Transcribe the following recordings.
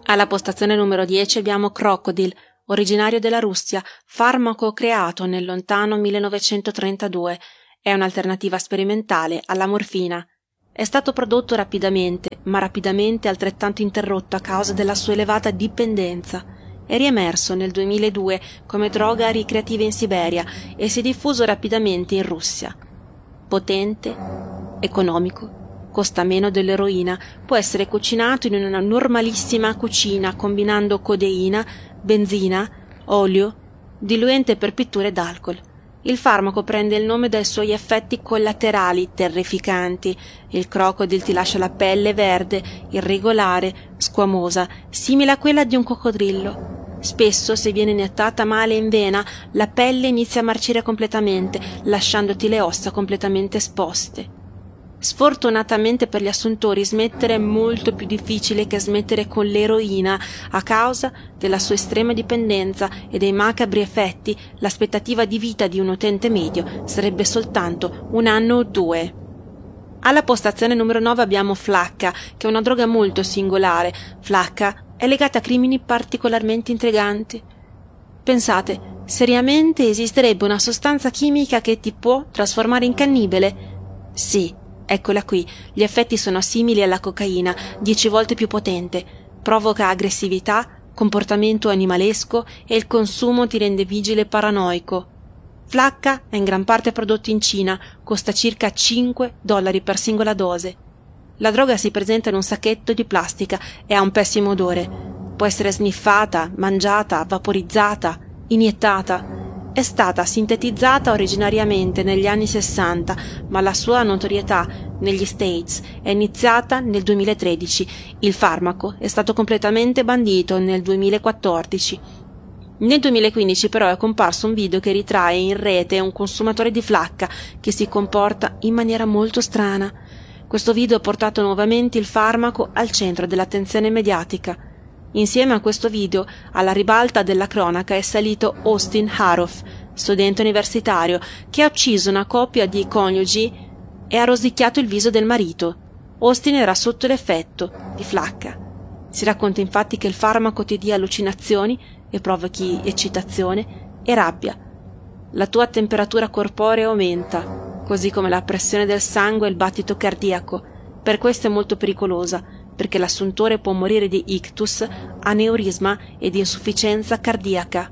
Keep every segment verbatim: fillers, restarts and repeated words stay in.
Alla postazione numero dieci abbiamo Crocodile, originario della Russia, farmaco creato nel lontano millenovecentotrentadue. È un'alternativa sperimentale alla morfina. È stato prodotto rapidamente, ma rapidamente altrettanto interrotto a causa della sua elevata dipendenza. È riemerso nel duemiladue come droga ricreativa in Siberia e si è diffuso rapidamente in Russia. Potente, economico, costa meno dell'eroina, può essere cucinato in una normalissima cucina combinando codeina, benzina, olio, diluente per pitture d'alcol. Il farmaco prende il nome dai suoi effetti collaterali terrificanti. Il crocodile ti lascia la pelle verde, irregolare, squamosa, simile a quella di un coccodrillo. Spesso, se viene iniettata male in vena, la pelle inizia a marcire completamente, lasciandoti le ossa completamente esposte. Sfortunatamente per gli assuntori smettere è molto più difficile che smettere con l'eroina. A causa della sua estrema dipendenza e dei macabri effetti, l'aspettativa di vita di un utente medio sarebbe soltanto un anno o due. Alla postazione numero nove abbiamo Flakka, che è una droga molto singolare. Flakka è legata a crimini particolarmente intriganti. Pensate, seriamente esisterebbe una sostanza chimica che ti può trasformare in cannibale? Sì. Eccola qui, gli effetti sono simili alla cocaina, dieci volte più potente, provoca aggressività, comportamento animalesco e il consumo ti rende vigile e paranoico. Flakka è in gran parte prodotto in Cina, costa circa cinque dollari per singola dose. La droga si presenta in un sacchetto di plastica e ha un pessimo odore. Può essere sniffata, mangiata, vaporizzata, iniettata. È stata sintetizzata originariamente negli anni sessanta, ma la sua notorietà negli States è iniziata nel duemilatredici. Il farmaco è stato completamente bandito nel duemilaquattordici. Nel duemilaquindici però è comparso un video che ritrae in rete un consumatore di Flakka che si comporta in maniera molto strana. Questo video ha portato nuovamente il farmaco al centro dell'attenzione mediatica. Insieme a questo video, alla ribalta della cronaca, è salito Austin Haroff, studente universitario, che ha ucciso una coppia di coniugi e ha rosicchiato il viso del marito. Austin era sotto l'effetto di Flakka. Si racconta infatti che il farmaco ti dia allucinazioni e provochi eccitazione e rabbia. La tua temperatura corporea aumenta, così come la pressione del sangue e il battito cardiaco. Per questo è molto pericolosa, perché l'assuntore può morire di ictus, aneurisma e di insufficienza cardiaca.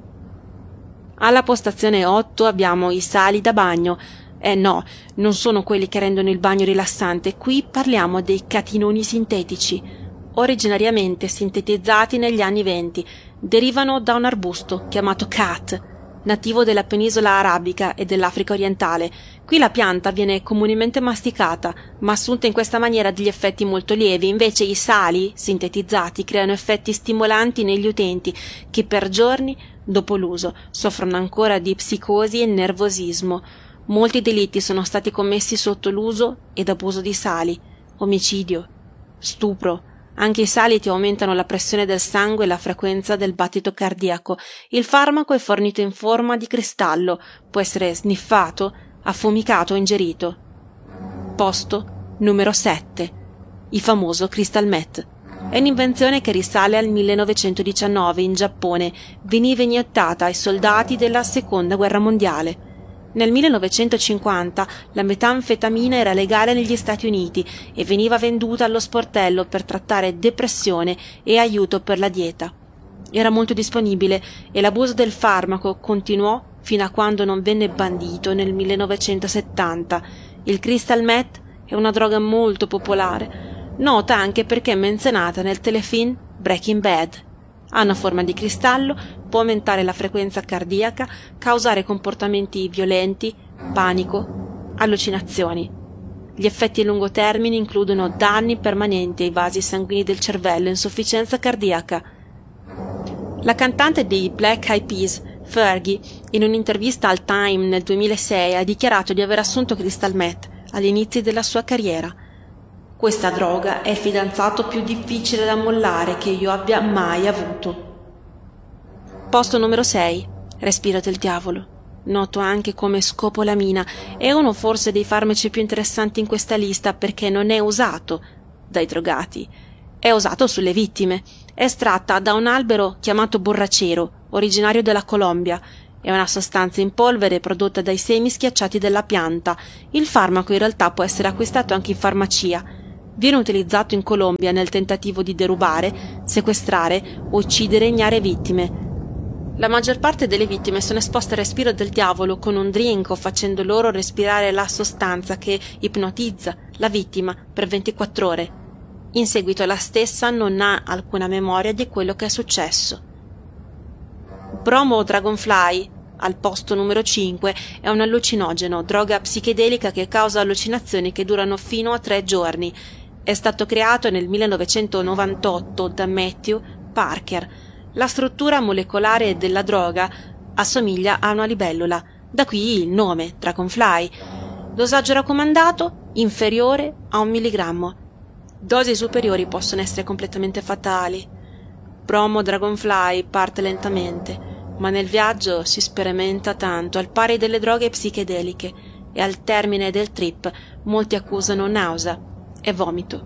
Alla postazione otto abbiamo i sali da bagno. Eh no, non sono quelli che rendono il bagno rilassante, qui parliamo dei catinoni sintetici. Originariamente sintetizzati negli anni venti, derivano da un arbusto chiamato khat, nativo della penisola arabica e dell'Africa orientale. Qui la pianta viene comunemente masticata, ma assunta in questa maniera ha degli effetti molto lievi. Invece i sali sintetizzati creano effetti stimolanti negli utenti, che per giorni dopo l'uso soffrono ancora di psicosi e nervosismo. Molti delitti sono stati commessi sotto l'uso ed abuso di sali: omicidio, stupro. Anche i sali ti aumentano la pressione del sangue e la frequenza del battito cardiaco. Il farmaco è fornito in forma di cristallo, può essere sniffato, affumicato o ingerito. Posto numero sette. Il famoso Crystal Meth. È un'invenzione che risale al millenovecentodiciannove in Giappone. Veniva iniettata ai soldati della Seconda Guerra Mondiale. Nel millenovecentocinquanta la metanfetamina era legale negli Stati Uniti e veniva venduta allo sportello per trattare depressione e aiuto per la dieta. Era molto disponibile e l'abuso del farmaco continuò fino a quando non venne bandito nel millenovecentosettanta. Il crystal meth è una droga molto popolare, nota anche perché è menzionata nel telefilm Breaking Bad. Ha una forma di cristallo, può aumentare la frequenza cardiaca, causare comportamenti violenti, panico, allucinazioni. Gli effetti a lungo termine includono danni permanenti ai vasi sanguigni del cervello e insufficienza cardiaca. La cantante dei Black Eyed Peas, Fergie, in un'intervista al Time nel duemilasei ha dichiarato di aver assunto crystal meth agli inizi della sua carriera. Questa droga è il fidanzato più difficile da mollare che io abbia mai avuto. Posto numero sei. Respiro del diavolo. Noto anche come scopolamina. È uno forse dei farmaci più interessanti in questa lista perché non è usato dai drogati. È usato sulle vittime. è estratta da un albero chiamato borracero, originario della Colombia. È una sostanza in polvere prodotta dai semi schiacciati della pianta. Il farmaco in realtà può essere acquistato anche in farmacia. Viene utilizzato in Colombia nel tentativo di derubare, sequestrare o uccidere ignare vittime. La maggior parte delle vittime sono esposte al respiro del diavolo con un drink o facendo loro respirare la sostanza che ipnotizza la vittima per ventiquattro ore. In seguito la stessa non ha alcuna memoria di quello che è successo. Bromo Dragonfly, al posto numero cinque, è un allucinogeno, droga psichedelica che causa allucinazioni che durano fino a tre giorni. È stato creato nel millenovecentonovantotto da Matthew Parker. La struttura molecolare della droga assomiglia a una libellula, da qui il nome, Dragonfly. Dosaggio raccomandato inferiore a un milligrammo. Dosi superiori possono essere completamente fatali. Bromo Dragonfly parte lentamente, ma nel viaggio si sperimenta tanto, al pari delle droghe psichedeliche, e al termine del trip molti accusano nausea e vomito.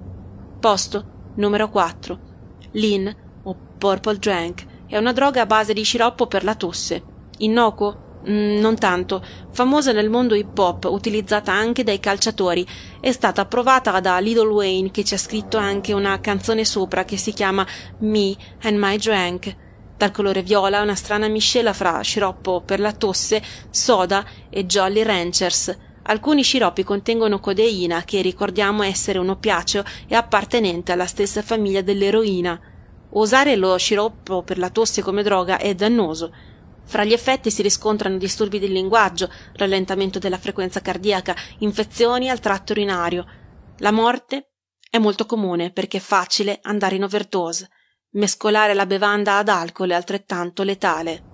Posto numero quattro. Lean o Purple Drank è una droga a base di sciroppo per la tosse. Innocuo? Mm, non tanto. Famosa nel mondo hip hop, utilizzata anche dai calciatori. È stata approvata da Lil Wayne, che ci ha scritto anche una canzone sopra che si chiama Me and My Drank. Dal colore viola, una strana miscela fra sciroppo per la tosse, soda e Jolly Ranchers. Alcuni sciroppi contengono codeina, che ricordiamo essere un oppiaceo e appartenente alla stessa famiglia dell'eroina. Usare lo sciroppo per la tosse come droga è dannoso. Fra gli effetti si riscontrano disturbi del linguaggio, rallentamento della frequenza cardiaca, infezioni al tratto urinario. La morte è molto comune perché è facile andare in overdose. Mescolare la bevanda ad alcol è altrettanto letale.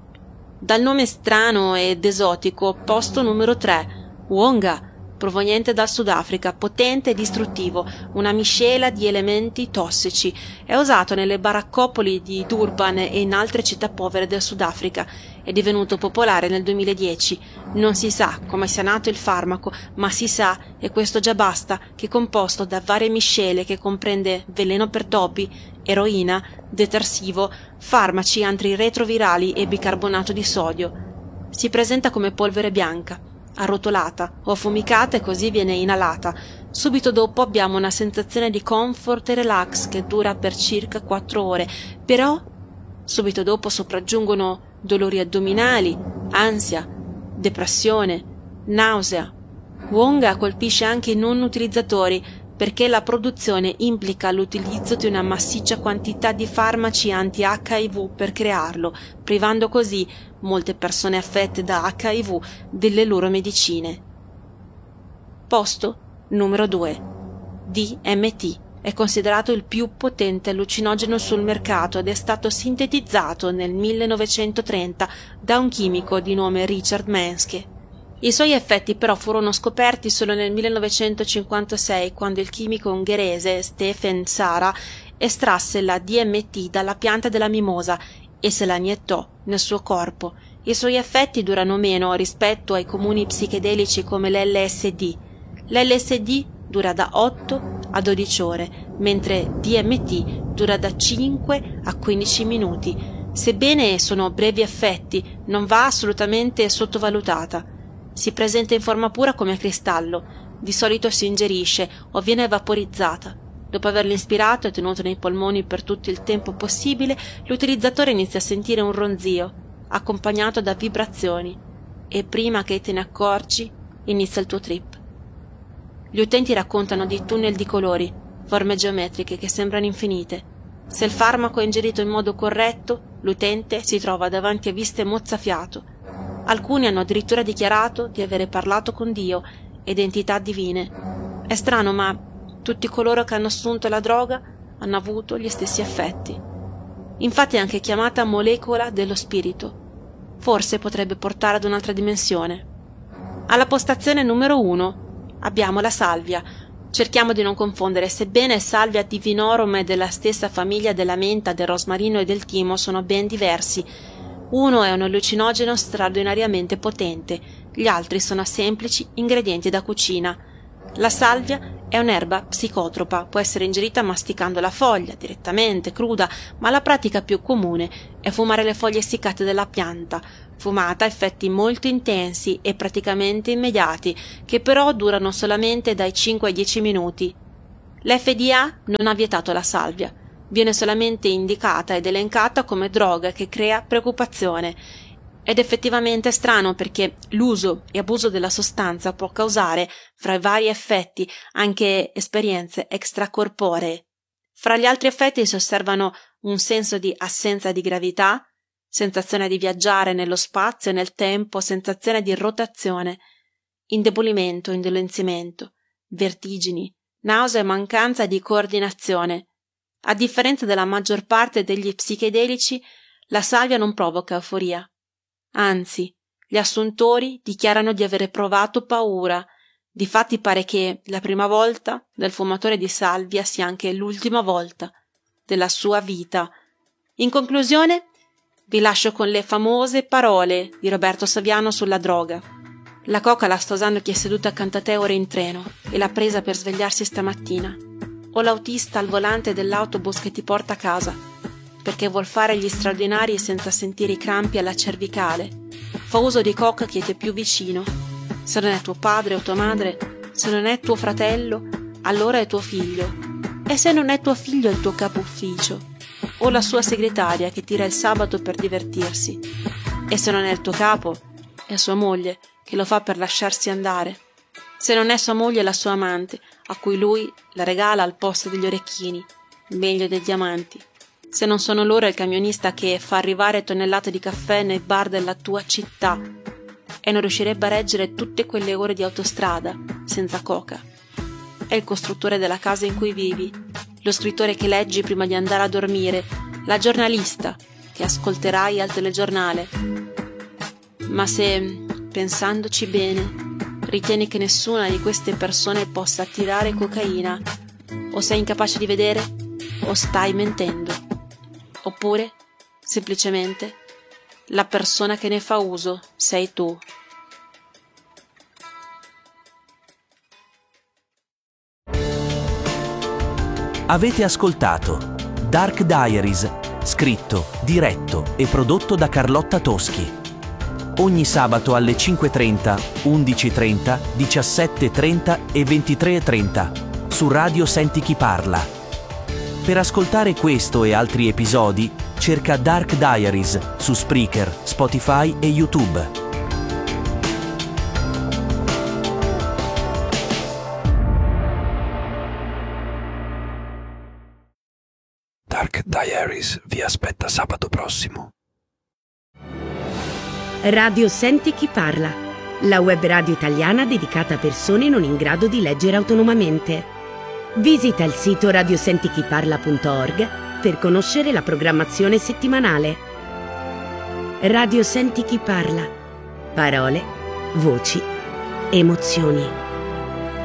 Dal nome strano ed esotico, posto numero tre, Wonga, proveniente dal Sudafrica, potente e distruttivo, una miscela di elementi tossici. È usato nelle baraccopoli di Durban e in altre città povere del Sudafrica. È divenuto popolare nel duemiladieci. Non si sa come sia nato il farmaco, ma si sa, e questo già basta, che è composto da varie miscele che comprende veleno per topi, eroina, detersivo, farmaci antiretrovirali e bicarbonato di sodio. Si presenta come polvere bianca, arrotolata o affumicata, e così viene inalata. Subito dopo abbiamo una sensazione di comfort e relax che dura per circa quattro ore, però subito dopo sopraggiungono dolori addominali, ansia, depressione, nausea. Wonga colpisce anche i non utilizzatori perché la produzione implica l'utilizzo di una massiccia quantità di farmaci anti-acca i vu per crearlo, privando così molte persone affette da acca i vu delle loro medicine. Posto numero due. D M T è considerato il più potente allucinogeno sul mercato ed è stato sintetizzato nel millenovecentotrenta da un chimico di nome Richard Manske. I suoi effetti però furono scoperti solo nel millenovecentocinquantasei, quando il chimico ungherese Stephen Sara estrasse la D M T dalla pianta della mimosa e se la iniettò nel suo corpo. I suoi effetti durano meno rispetto ai comuni psichedelici come l'L S D. L'L S D dura da otto a dodici ore, mentre D M T dura da cinque a quindici minuti. Sebbene sono brevi effetti, non va assolutamente sottovalutata. Si presenta in forma pura come cristallo, di solito si ingerisce o viene vaporizzata. Dopo averlo ispirato e tenuto nei polmoni per tutto il tempo possibile, l'utilizzatore inizia a sentire un ronzio, accompagnato da vibrazioni, e prima che te ne accorgi, inizia il tuo trip. Gli utenti raccontano di tunnel di colori, forme geometriche che sembrano infinite. Se il farmaco è ingerito in modo corretto, l'utente si trova davanti a viste mozzafiato. Alcuni hanno addirittura dichiarato di avere parlato con Dio ed entità divine. È strano, ma tutti coloro che hanno assunto la droga hanno avuto gli stessi effetti. Infatti è anche chiamata molecola dello spirito. Forse potrebbe portare ad un'altra dimensione. Alla postazione numero uno abbiamo la salvia. Cerchiamo di non confondere, sebbene salvia divinorum è della stessa famiglia della menta, del rosmarino e del timo, sono ben diversi. Uno è un allucinogeno straordinariamente potente, gli altri sono semplici ingredienti da cucina. La salvia È un'erba psicotropa, può essere ingerita masticando la foglia, direttamente, cruda, ma la pratica più comune è fumare le foglie essiccate della pianta, fumata a effetti molto intensi e praticamente immediati, che però durano solamente dai cinque ai dieci minuti. L'F D A non ha vietato la salvia, viene solamente indicata ed elencata come droga che crea preoccupazione. Ed effettivamente è strano perché l'uso e abuso della sostanza può causare, fra i vari effetti, anche esperienze extracorporee. Fra gli altri effetti si osservano un senso di assenza di gravità, sensazione di viaggiare nello spazio e nel tempo, sensazione di rotazione, indebolimento, indolenzimento, vertigini, nausea e mancanza di coordinazione. A differenza della maggior parte degli psichedelici, la salvia non provoca euforia. Anzi, gli assuntori dichiarano di avere provato paura. Difatti pare che la prima volta del fumatore di salvia sia anche l'ultima volta della sua vita. In conclusione, vi lascio con le famose parole di Roberto Saviano sulla droga. La coca la sta usando chi è seduto accanto a te ora in treno e l'ha presa per svegliarsi stamattina. O l'autista al volante dell'autobus che ti porta a casa, perché vuol fare gli straordinari senza sentire i crampi alla cervicale. Fa uso di coca chi ti è più vicino. Se non è tuo padre o tua madre, se non è tuo fratello, allora è tuo figlio. E se non è tuo figlio è il tuo capo ufficio, o la sua segretaria che tira il sabato per divertirsi. E se non è il tuo capo, è sua moglie che lo fa per lasciarsi andare. Se non è sua moglie è la sua amante, a cui lui la regala al posto degli orecchini, meglio dei diamanti. Se non sono loro è il camionista che fa arrivare tonnellate di caffè nei bar della tua città e non riuscirebbe a reggere tutte quelle ore di autostrada senza coca. È il costruttore della casa in cui vivi, lo scrittore che leggi prima di andare a dormire, la giornalista che ascolterai al telegiornale. Ma se, pensandoci bene, ritieni che nessuna di queste persone possa tirare cocaina, o sei incapace di vedere, o stai mentendo. Oppure, semplicemente, la persona che ne fa uso sei tu. Avete ascoltato Dark Diaries, scritto, diretto e prodotto da Carlotta Toschi. Ogni sabato alle cinque e trenta, undici e trenta, diciassette e trenta e ventitré e trenta su Radio Senti Chi Parla. Per ascoltare questo e altri episodi, cerca Dark Diaries su Spreaker, Spotify e YouTube. Dark Diaries vi aspetta sabato prossimo. Radio Senti Chi Parla, la web radio italiana dedicata a persone non in grado di leggere autonomamente. Visita il sito radiosentichiparla punto org per conoscere la programmazione settimanale. Radio Senti Chi Parla. Parole, voci, emozioni.